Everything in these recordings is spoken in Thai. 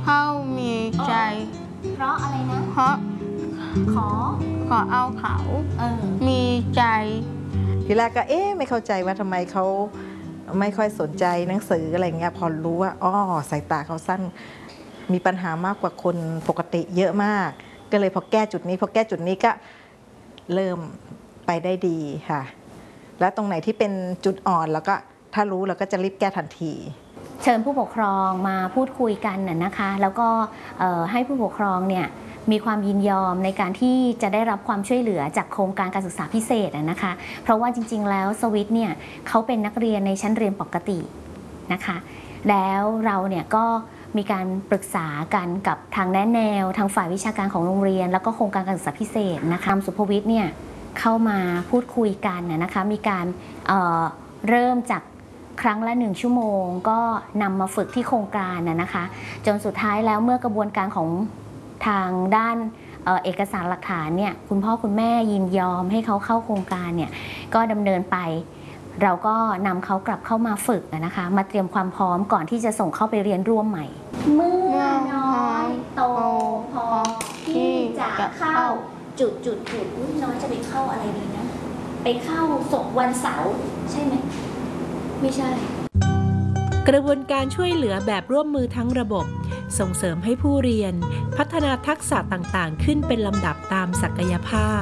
เขามีใจเพราะอะไรนะเพราะขอเอาเขามีใจทีแรกก็ไม่เข้าใจว่าทำไมเขาไม่ค่อยสนใจหนังสืออะไรเงี้ยพอรู้ว่าสายตาเขาสั้นมีปัญหามากกว่าคนปกติเยอะมากก็เลยพอแก้จุดนี้ก็เริ่มไปได้ดีค่ะแล้วตรงไหนที่เป็นจุดอ่อนแล้วก็ถ้ารู้เราก็จะรีบแก้ทันทีเชิญผู้ปกครองมาพูดคุยกันนะคะแล้วก็ให้ผู้ปกครองเนี่ยมีความยินยอมในการที่จะได้รับความช่วยเหลือจากโครงการการศึกษาพิเศษนะคะเพราะว่าจริงๆแล้วสวิตเนี่ยเขาเป็นนักเรียนในชั้นเรียนปกตินะคะแล้วเราเนี่ยก็มีการปรึกษากันกับทางแนะแนวทางฝ่ายวิชาการของโรงเรียนแล้วก็โครงการการศึกษาพิเศษนะคะสุภวิทย์เนี่ยเข้ามาพูดคุยกันนะคะมีการเริ่มจากครั้งละ1 ชั่วโมงก็นำมาฝึกที่โครงการนะคะจนสุดท้ายแล้วเมื่อกระบวนการของทางด้านเอกสารหลักฐานเนี่ยคุณพ่อคุณแม่ยินยอมให้เขาเข้าโครงการเนี่ยก็ดำเนินไปเราก็นำเขากลับเข้ามาฝึกนะคะมาเตรียมความพร้อมก่อนที่จะส่งเข้าไปเรียนร่วมใหม่เมื่อน้อยโตพอที่จะเข้าจุดน้อยจะไปเข้าอะไรดีนะไปเข้าส่งวันเสาร์ใช่ไหมไม่ใช่กระบวนการช่วยเหลือแบบร่วมมือทั้งระบบส่งเสริมให้ผู้เรียนพัฒนาทักษะต่างๆขึ้นเป็นลำดับตามศักยภาพ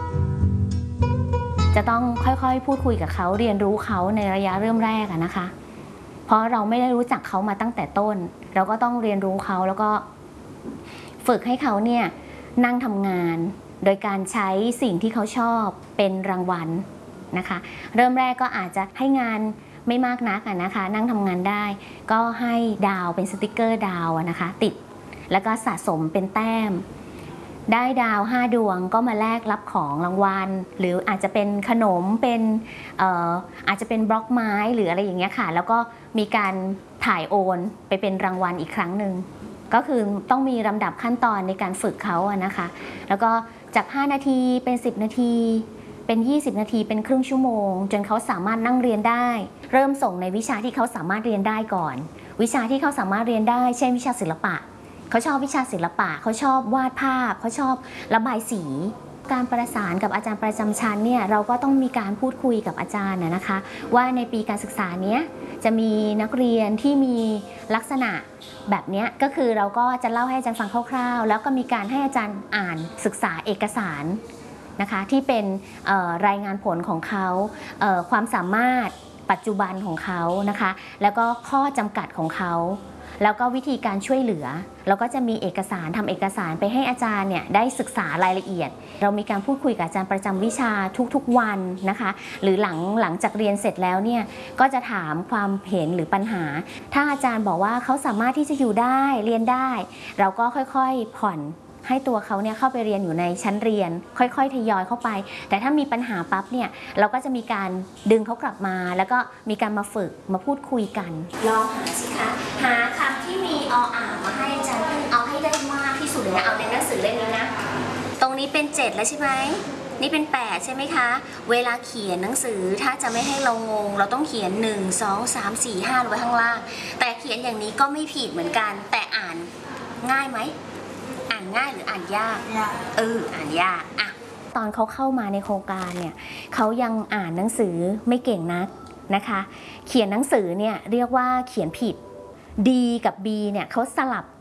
จะต้องค่อยๆพูดคุยกับเขาเรียนรู้เขาในระยะเริ่มแรกนะคะเพราะเราไม่ได้รู้จักเขามาตั้งแต่ต้นเราก็ต้องเรียนรู้เขาแล้วก็ฝึกให้เขาเนี่ยนั่งทำงานโดยการใช้สิ่งที่เขาชอบเป็นรางวัลนะคะเริ่มแรกก็อาจจะให้งานไม่มากนักนะคะนั่งทำงานได้ก็ให้ดาวเป็นสติกเกอร์ดาวนะคะติดแล้วก็สะสมเป็นแต้มได้ดาว5 ดวงก็มาแลกรับของรางวัลหรืออาจจะเป็นขนมเป็นอาจจะเป็นบล็อกไม้หรืออะไรอย่างเงี้ยค่ะแล้วก็มีการถ่ายโอนไปเป็นรางวัลอีกครั้งหนึ่งก็คือต้องมีลำดับขั้นตอนในการฝึกเขานะคะแล้วก็จาก5 นาทีเป็น10 นาทีเป็น20 นาทีเป็นครึ่งชั่วโมงจนเขาสามารถนั่งเรียนได้เริ่มส่งในวิชาที่เขาสามารถเรียนได้ก่อนวิชาที่เขาสามารถเรียนได้เช่นวิชาศิลปะเขาชอบวิชาศิลปะเขาชอบวาดภาพเขาชอบระบายสีการประสานกับอาจารย์ประจำชั้นเนี่ยเราก็ต้องมีการพูดคุยกับอาจารย์นะคะว่าในปีการศึกษาเนี้ยจะมีนักเรียนที่มีลักษณะแบบนี้ก็คือเราก็จะเล่าให้อาจารย์ฟังคร่าวๆแล้วก็มีการให้อาจารย์อ่านศึกษาเอกสารนะคะที่เป็นรายงานผลของเขาความสามารถปัจจุบันของเขานะคะแล้วก็ข้อจำกัดของเขาแล้วก็วิธีการช่วยเหลือเราก็จะมีเอกสารทำเอกสารไปให้อาจารย์เนี่ยได้ศึกษารายละเอียดเรามีการพูดคุยกับอาจารย์ประจำวิชาทุกๆวันนะคะหรือหลังจากเรียนเสร็จแล้วเนี่ยก็จะถามความเห็นหรือปัญหาถ้าอาจารย์บอกว่าเขาสามารถที่จะอยู่ได้เรียนได้เราก็ค่อยๆผ่อนให้ตัวเขาเนี่ยเข้าไปเรียนอยู่ในชั้นเรียนค่อยๆทยอยเข้าไปแต่ถ้ามีปัญหาปั๊บเนี่ยเราก็จะมีการดึงเขากลับมาแล้วก็มีการมาฝึกมาพูดคุยกันลองหาสิคะหาคำที่มีอ่างมาให้อาจารย์เอาให้ได้มากที่สุดเลยนะเอาในหนังสือเล่มนี้นะตรงนี้เป็น7แล้วใช่ไหมนี่เป็น8ใช่ไหมคะเวลาเขียนหนังสือถ้าจะไม่ให้เรางงเราต้องเขียน1 2 3 4 5ไว้ข้างล่างแต่เขียนอย่างนี้ก็ไม่ผิดเหมือนกันแต่อ่านง่ายไหมอ่านง่ายหรืออ่านยากอ่านยากอะตอนเขาเข้ามาในโครงการเนี่ยเขายังอ่านหนังสือไม่เก่งนักนะคะเขียนหนังสือเนี่ยเรียกว่าเขียนผิด D กับ B เนี่ยเขาสลับ